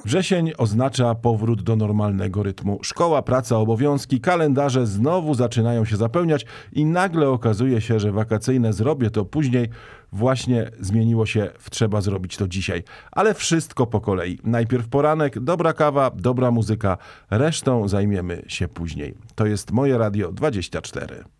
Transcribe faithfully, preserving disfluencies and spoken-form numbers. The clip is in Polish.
Wrzesień oznacza powrót do normalnego rytmu. Szkoła, praca, obowiązki, kalendarze znowu zaczynają się zapełniać i nagle okazuje się, że wakacyjne zrobię to później właśnie zmieniło się w trzeba zrobić to dzisiaj. Ale wszystko po kolei. Najpierw poranek, dobra kawa, dobra muzyka, resztą zajmiemy się później. To jest Moje Radio dwadzieścia cztery.